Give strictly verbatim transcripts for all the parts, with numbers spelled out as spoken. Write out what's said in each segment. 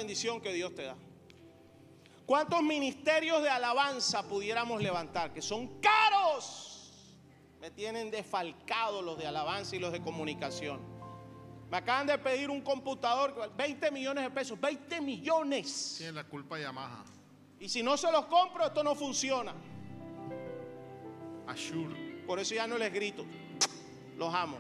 bendición que Dios te da. ¿Cuántos ministerios de alabanza pudiéramos levantar? Que son caros. Me tienen desfalcado los de alabanza y los de comunicación. Me acaban de pedir un computador, veinte millones de pesos, veinte millones. Tiene la culpa Yamaha. Y si no se los compro, esto no funciona. Ashur. Por eso ya no les grito. Los amo.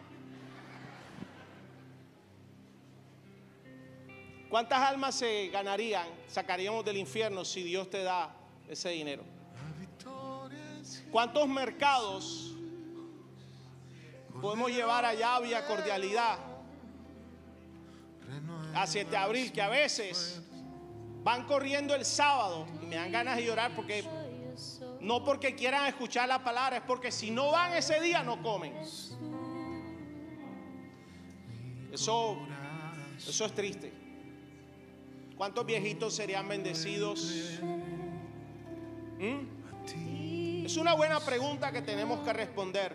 ¿Cuántas almas se ganarían, sacaríamos del infierno si Dios te da ese dinero? ¿Cuántos mercados podemos llevar allá vía Cordialidad a siete de abril? Que a veces van corriendo el sábado y me dan ganas de llorar, porque no porque quieran escuchar la palabra, es porque si no van ese día no comen. Eso, eso es triste. ¿Cuántos viejitos serían bendecidos? ¿Mm? Es una buena pregunta que tenemos que responder.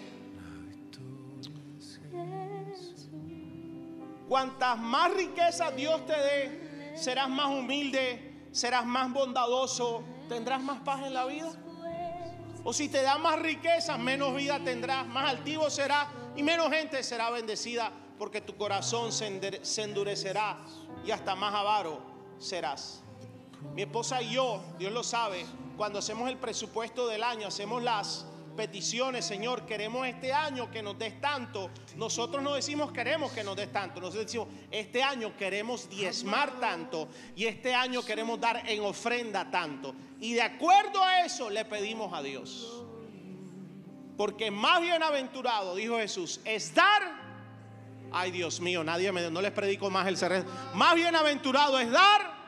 Cuantas más riquezas Dios te dé, serás más humilde, serás más bondadoso, tendrás más paz en la vida. O si te da más riquezas, menos vida tendrás, más altivo serás y menos gente será bendecida, porque tu corazón se, se endurecerá y hasta más avaro serás. Mi esposa y yo, Dios lo sabe, cuando hacemos el presupuesto del año, hacemos las peticiones. Señor, queremos este año que nos des tanto. Nosotros no decimos queremos que nos des tanto, nosotros decimos este año queremos diezmar tanto y este año queremos dar en ofrenda tanto, y de acuerdo a eso le pedimos a Dios, porque más bienaventurado, dijo Jesús, es dar. Ay, Dios mío, nadie me, no les predico más el ser. Más bienaventurado es dar.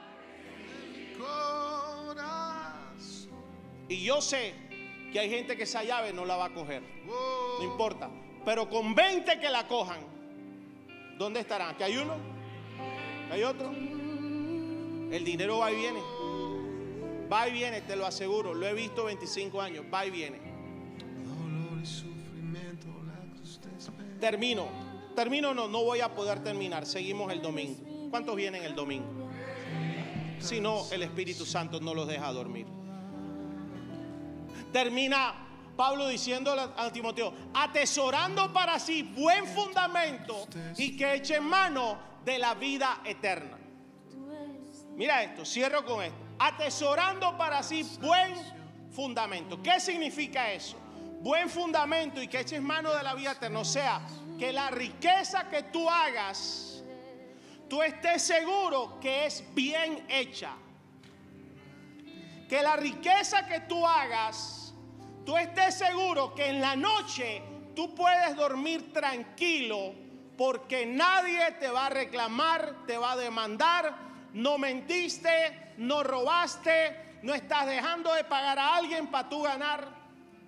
Y yo sé que hay gente que esa llave no la va a coger. No importa. Pero con veinte que la cojan, ¿dónde estarán? ¿Que hay uno? ¿Que hay otro? El dinero va y viene. Va y viene, te lo aseguro. Lo he visto veinticinco años. Va y viene. Termino. Termino, no, no voy a poder terminar. Seguimos el domingo. ¿Cuántos vienen el domingo? Si no, el Espíritu Santo no los deja dormir. Termina Pablo diciéndole a Timoteo: atesorando para sí buen fundamento y que eche mano de la vida eterna. Mira esto, cierro con esto. Atesorando para sí buen fundamento. ¿Qué significa eso? Buen fundamento y que eches mano de la vida eterna. O sea, que la riqueza que tú hagas, tú estés seguro que es bien hecha. Que la riqueza que tú hagas, tú estés seguro que en la noche tú puedes dormir tranquilo, porque nadie te va a reclamar, te va a demandar. No mentiste, no robaste, no estás dejando de pagar a alguien para tú ganar.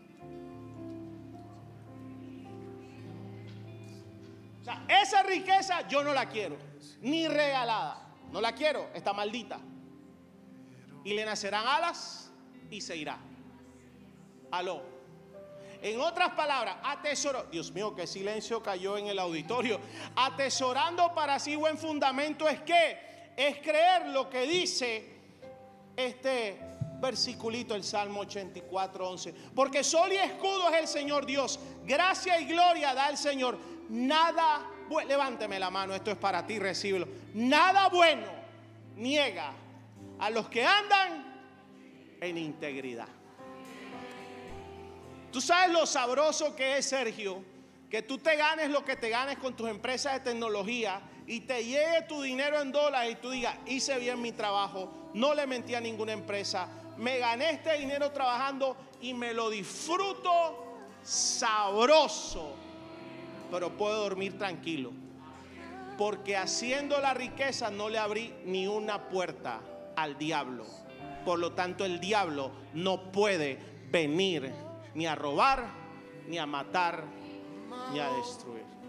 O sea, esa riqueza yo no la quiero, ni regalada. No la quiero, está maldita. Y le nacerán alas y se irá. Aló. En otras palabras, atesoro. Dios mío, qué silencio cayó en el auditorio. Atesorando para sí buen fundamento es que es creer lo que dice este versiculito, el Salmo ochenta y cuatro, once. Porque sol y escudo es el Señor Dios, gracia y gloria da el Señor. Nada bueno, levánteme la mano, esto es para ti, recíbelo. Nada bueno niega a los que andan en integridad. Tú sabes lo sabroso que es, Sergio, que tú te ganes lo que te ganes con tus empresas de tecnología y te llegue tu dinero en dólares y tú digas: hice bien mi trabajo, no le mentí a ninguna empresa, me gané este dinero trabajando y me lo disfruto sabroso, pero puedo dormir tranquilo, porque haciendo la riqueza no le abrí ni una puerta al diablo. Por lo tanto, el diablo no puede venir ni a robar, ni a matar, ni a destruir.